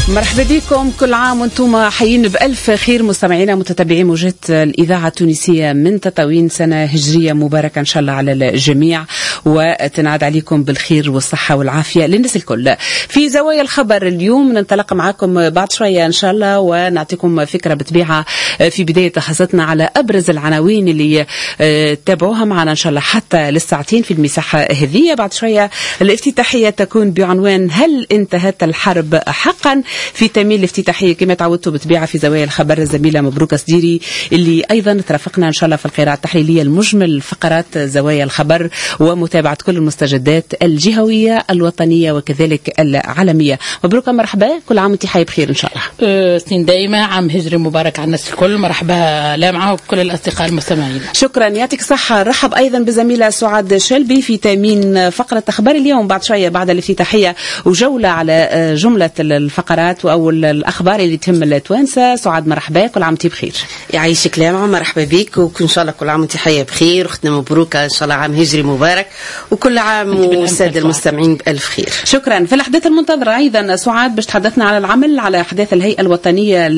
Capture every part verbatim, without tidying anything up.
مرحبا بكم، كل عام وانتم حيين بألف خير مستمعينا متتبعي موجة الإذاعة التونسية من تطاوين. سنة هجرية مباركة إن شاء الله على الجميع، وتنعاد عليكم بالخير والصحة والعافية للناس الكل. في زوايا الخبر اليوم ننطلق معكم بعد شوية إن شاء الله، ونعطيكم فكرة بطبيعة في بداية حصتنا على أبرز العناوين اللي تابعوها معنا إن شاء الله حتى للساعتين في المساحة هذه. بعد شوية الافتتاحية تكون بعنوان هل انتهت الحرب حقا؟ في تميل الافتتاحية كما تعودتوا بطبيعة في زوايا الخبر الزميلة مبروكة صديري اللي أيضا ترافقنا إن شاء الله في القراءة التحليلية المجمل فقرات زوايا الخبر ومتابعة كل المستجدات الجهوية الوطنية وكذلك العالمية. مبروكة، مرحبا، كل عام وانت حي بخير إن شاء الله. أه سنين دايمة، عام هجري مبارك على الناس الكل. مرحبا لامعة وكل الأصدقاء المستمعين. شكرا، يعطيك الصحة. رحب أيضا بزميلة سعاد شلبي في تامين فقرة أخبار اليوم بعد شوية بعد الافتتاحية، وجولة على جملة الفقرات او الاخبار اللي تهم التوانسه. سعاد مرحبا، كل عام وانت بخير. يعيشك لامعه، مرحبا بك، وان شاء الله كل عام وانت حيه بخير. اختنا مبروكه، ان شاء الله عام هجري مبارك، وكل عام والساده المستمعين بالف خير. شكرا. في الاحداث المنتظره ايضا سعاد باش تحدثنا على العمل على احداث الهيئه الوطنيه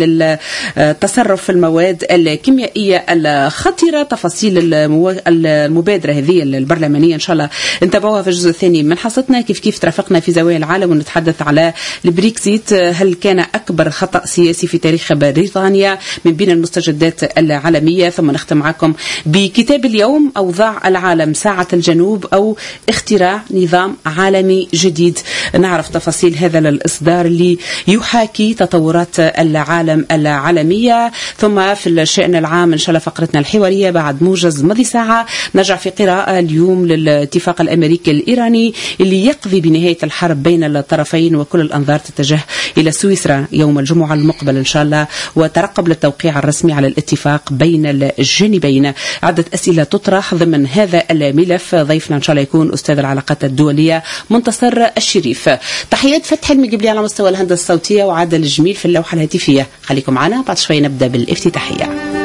للتصرف في المواد الكيميائيه الخطره. تفاصيل المو... المبادره هذه البرلمانيه ان شاء الله نتابعوها في الجزء الثاني من حصتنا. كيف كيف ترافقنا في زوايا العالم ونتحدث على البريكزيت، هل كان أكبر خطأ سياسي في تاريخ بريطانيا من بين المستجدات العالمية. ثم نختم معكم بكتاب اليوم، أوضاع العالم، ساعة الجنوب أو اختراع نظام عالمي جديد. نعرف تفاصيل هذا الإصدار اللي يحاكي تطورات العالم العالمية. ثم في الشأن العام إن شاء الله فقرتنا الحوارية بعد موجز مضي ساعة نرجع في قراءة اليوم للاتفاق الأمريكي الإيراني اللي يقضي بنهاية الحرب بين الطرفين، وكل الأنظار تتجه إلى سويسرا يوم الجمعة المقبل إن شاء الله، وترقب للتوقيع الرسمي على الاتفاق بين الجانبين. عدة أسئلة تطرح ضمن هذا الملف. ضيفنا إن شاء الله يكون أستاذ العلاقات الدولية منتصر الشريف. تحيات فتح المقبلي على مستوى الهندسة الصوتية وعادل الجميل في اللوحة الهاتفية. خليكم معنا بعد شوي نبدأ بالافتتاحية.